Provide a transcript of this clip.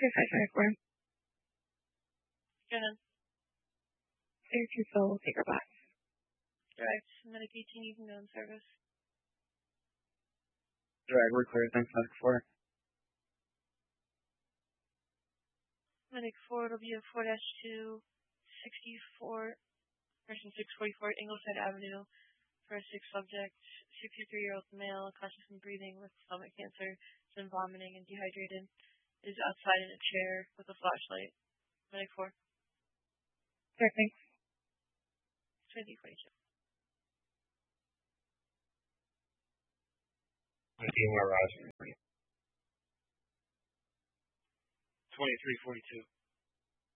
3524. Jenna. Syracuse Soul, take her box. Direct. Medic 18, you can go in service. Direct, we're clear. Thanks, Medic 4. Medic 4, it'll be a 4-2, 64, person 644, Ingleside Avenue, for a 6 subject, 63-year-old male, conscious and breathing with stomach cancer, has been vomiting and dehydrated, is outside in a chair with a flashlight. Medic 4. Direct, thanks. 2022. Team Roger. 2342.